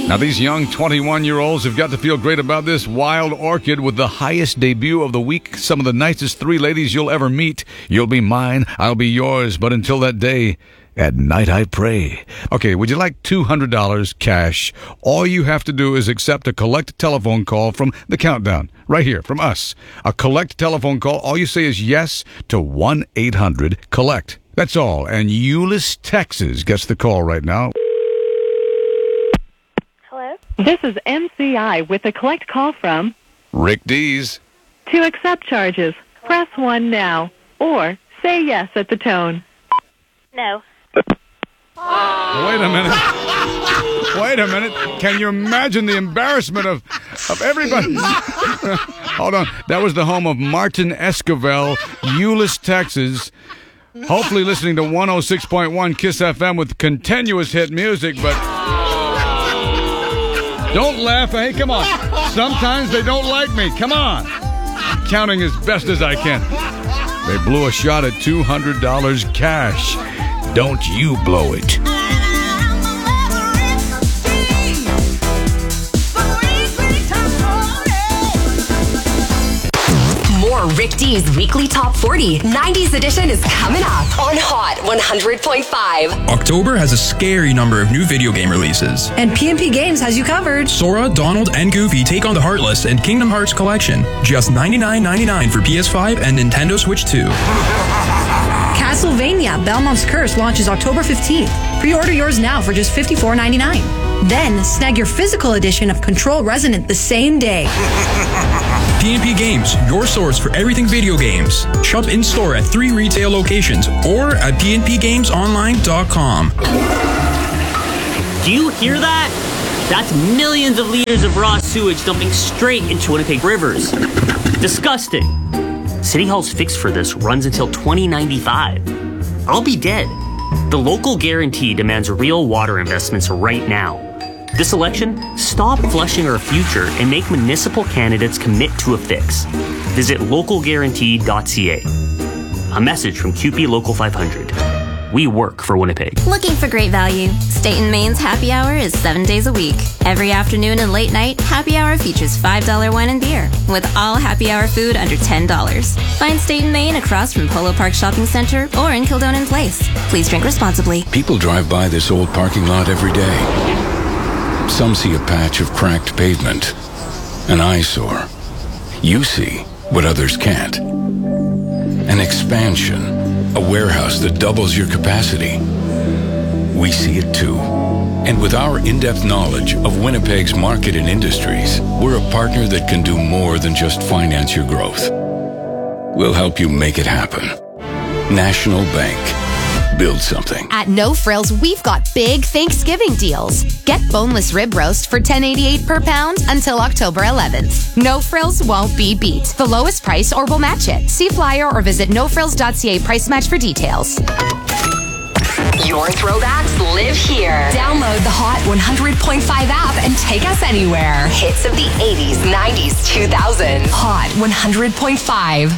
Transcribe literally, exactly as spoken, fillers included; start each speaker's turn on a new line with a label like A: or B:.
A: Now, these young twenty-one-year-olds have got to feel great about this wild orchid with the highest debut of the week. Some of the nicest three ladies you'll ever meet. You'll be mine, I'll be yours, but until that day, at night I pray. Okay, would you like two hundred dollars cash? All you have to do is accept a collect telephone call from the Countdown, right here, from us. A collect telephone call. All you say is yes to one eight hundred collect. That's all, and Euless, Texas gets the call right now.
B: This is M C I with a collect call from
A: Rick Dees.
B: To accept charges, press one now, or say yes at the tone.
C: No.
A: Wait a minute. Wait a minute. Can you imagine the embarrassment of, of everybody? Hold on. That was the home of Martin Esquivel, Euless, Texas. Hopefully listening to one oh six point one KISS F M with continuous hit music, but... Don't laugh. Hey, come on. Sometimes they don't like me. Come on. I'm counting as best as I can. They blew a shot at two hundred dollars cash. Don't you blow it.
D: More Rick D's Weekly Top forty nineties edition is coming up on Hot one hundred point five.
E: October has a scary number of new video game releases.
F: And P and P Games has you covered.
E: Sora, Donald, and Goofy take on the Heartless and Kingdom Hearts Collection. Just ninety-nine ninety-nine for P S five and Nintendo Switch two.
F: Castlevania Belmont's Curse launches October fifteenth. Pre-order yours now for just fifty-four ninety-nine. Then snag your physical edition of Control Resonant the same day.
E: P and P Games, your source for everything video games. Shop in-store at three retail locations or at p n p games online dot com.
G: Do you hear that? That's millions of liters of raw sewage dumping straight into Winnipeg rivers. Disgusting. City Hall's fix for this runs until twenty ninety-five. I'll be dead. The local guarantee demands real water investments right now. This election, stop flushing our future and make municipal candidates commit to a fix. Visit local guarantee dot c a. A message from Q P Local five hundred. We work for Winnipeg.
C: Looking for great value? State and Main's Happy Hour is seven days a week. Every afternoon and late night, Happy Hour features five dollars wine and beer, with all Happy Hour food under ten dollars. Find State and Main across from Polo Park Shopping Center or in Kildonan Place. Please drink responsibly.
H: People drive by this old parking lot every day. Some see a patch of cracked pavement, an eyesore. You see what others can't. An expansion, a warehouse that doubles your capacity. We see it too. And with our in-depth knowledge of Winnipeg's market and industries, we're a partner that can do more than just finance your growth. We'll help you make it happen. National Bank. Build something.
D: At No Frills, we've got big Thanksgiving deals. Get boneless rib roast for ten eighty-eight per pound until October eleventh. No Frills won't be beat. The lowest price or we'll match it. See flyer or visit no frills dot c a price match for details. Your throwbacks live here. Download the Hot one hundred point five app and take us anywhere. Hits of the eighties, nineties, two thousands. Hot one hundred point five.